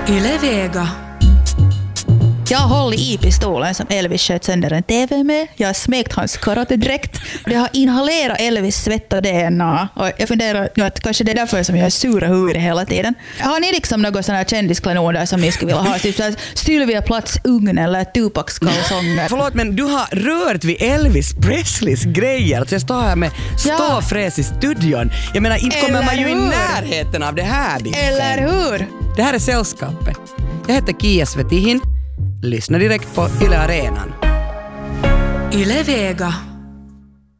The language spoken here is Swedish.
Yle Vega. Jag håller i pistolen som Elvis sköt sönder en TV med. Jag har smekt hans karatedräkt. Jag har inhalerat Elvis svett och DNA. Och jag funderar nu att kanske det är därför som jag är sura huvudet hela tiden. Har ni liksom något sådana här kändisklenoder som ni skulle vilja ha? Typ Sylvia Platts ugn eller Tupacs kalsonger. Förlåt, men du har rört vid Elvis Presleys grejer. Så jag står här med ståfräs i studion. Jag menar, inte kommer man ju i närheten av det här. Eller hur? Det här är Sällskapet. Jag heter Kia Svetihin. Lyssna direkt på Yle Arenan. Yle Vega.